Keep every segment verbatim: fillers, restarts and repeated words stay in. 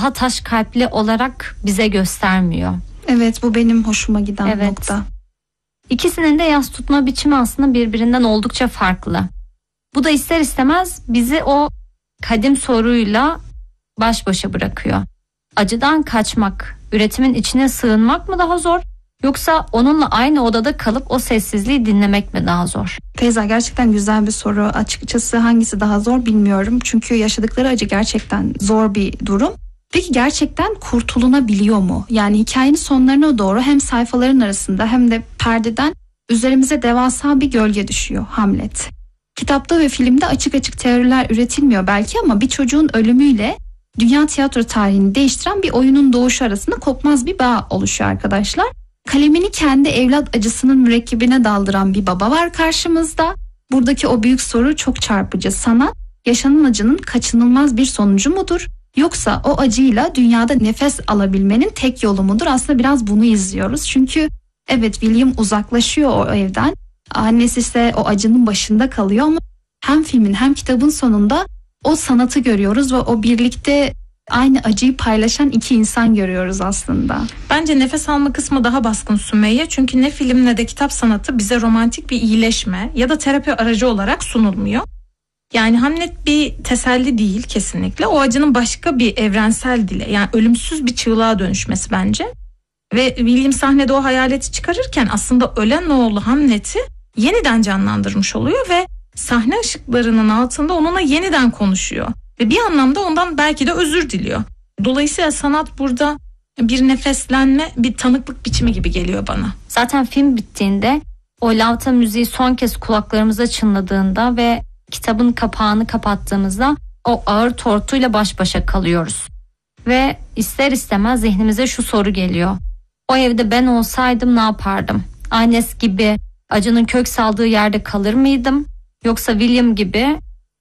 daha taş kalpli olarak bize göstermiyor. Evet, bu benim hoşuma giden evet. nokta. İkisinin de yas tutma biçimi aslında birbirinden oldukça farklı. Bu da ister istemez bizi o kadim soruyla baş başa bırakıyor. Acıdan kaçmak, üretimin içine sığınmak mı daha zor? Yoksa onunla aynı odada kalıp o sessizliği dinlemek mi daha zor? Feyza, gerçekten güzel bir soru. Açıkçası hangisi daha zor bilmiyorum. Çünkü yaşadıkları acı gerçekten zor bir durum. Peki gerçekten kurtulunabiliyor mu? Yani hikayenin sonlarına doğru hem sayfaların arasında hem de perdeden üzerimize devasa bir gölge düşüyor: Hamlet. Kitapta ve filmde açık açık teoriler üretilmiyor belki ama bir çocuğun ölümüyle dünya tiyatro tarihini değiştiren bir oyunun doğuşu arasında kopmaz bir bağ oluşuyor arkadaşlar. Kalemini kendi evlat acısının mürekkebine daldıran bir baba var karşımızda. Buradaki o büyük soru çok çarpıcı: sanat yaşanan acının kaçınılmaz bir sonucu mudur? Yoksa o acıyla dünyada nefes alabilmenin tek yolu mudur? Aslında biraz bunu izliyoruz. Çünkü evet, William uzaklaşıyor o evden. Annesi ise o acının başında kalıyor ama hem filmin hem kitabın sonunda o sanatı görüyoruz ve o birlikte aynı acıyı paylaşan iki insan görüyoruz aslında. Bence nefes alma kısmı daha baskın Sümeyye. Çünkü ne film ne de kitap sanatı bize romantik bir iyileşme ya da terapi aracı olarak sunulmuyor. Yani Hamlet bir teselli değil kesinlikle. O acının başka bir evrensel dile, yani ölümsüz bir çığlığa dönüşmesi bence. Ve William sahnede o hayaleti çıkarırken aslında ölen oğlu Hamlet'i yeniden canlandırmış oluyor ve sahne ışıklarının altında onunla yeniden konuşuyor. Ve bir anlamda ondan belki de özür diliyor. Dolayısıyla sanat burada bir nefeslenme, bir tanıklık biçimi gibi geliyor bana. Zaten film bittiğinde o lavta müziği son kez kulaklarımıza çınladığında ve kitabın kapağını kapattığımızda o ağır tortuyla baş başa kalıyoruz. Ve ister istemez zihnimize şu soru geliyor: o evde ben olsaydım ne yapardım? Annesi gibi acının kök saldığı yerde kalır mıydım? Yoksa William gibi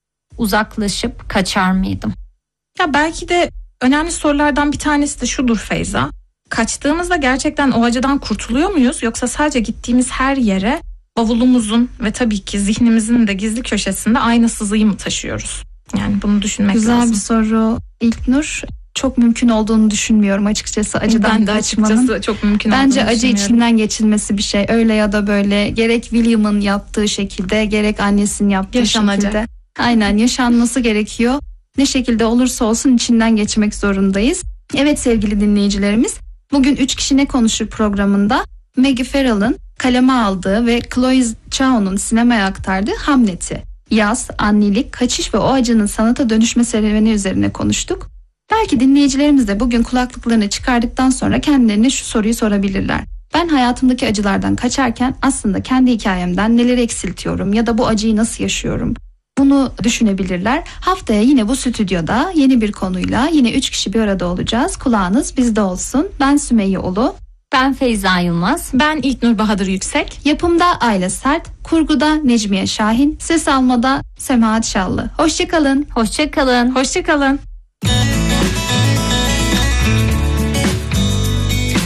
uzaklaşıp kaçar mıydım? Ya belki de önemli sorulardan bir tanesi de şudur Feyza: kaçtığımızda gerçekten o acıdan kurtuluyor muyuz? Yoksa sadece gittiğimiz her yere bavulumuzun ve tabii ki zihnimizin de gizli köşesinde aynı sızıyı mı taşıyoruz? Yani bunu düşünmek Güzel lazım. Güzel bir soru İlknur. Çok mümkün olduğunu düşünmüyorum açıkçası acıdan ben de kaçmanın. açıkçası çok mümkün Bence olduğunu acı içinden geçilmesi bir şey. Öyle ya da böyle, gerek William'ın yaptığı şekilde gerek annesinin yaptığı Yaşanacak. şekilde. Aynen, yaşanması gerekiyor. Ne şekilde olursa olsun içinden geçmek zorundayız. Evet sevgili dinleyicilerimiz, bugün Üç Kişi Ne Konuşur programında Maggie Farrell'ın kaleme aldığı ve Chloe Zhao'nun sinemaya aktardığı Hamlet'i, yaz, annelik, kaçış ve o acının sanata dönüşme serüveni üzerine konuştuk. Belki dinleyicilerimiz de bugün kulaklıklarını çıkardıktan sonra kendilerine şu soruyu sorabilirler: ben hayatımdaki acılardan kaçarken aslında kendi hikayemden neleri eksiltiyorum ya da bu acıyı nasıl yaşıyorum? Bunu düşünebilirler. Haftaya yine bu stüdyoda yeni bir konuyla yine üç kişi bir arada olacağız. Kulağınız bizde olsun. Ben Sümeyye Ulu. Ben Feyza Yılmaz. Ben İlknur Bahadır Yüksek. Yapımda Ayla Sert, kurguda Necmiye Şahin, ses almada Semahat Şallı. Hoşçakalın. Hoşçakalın. Hoşçakalın.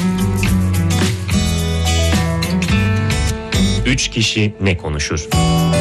Üç Kişi Ne Konuşur?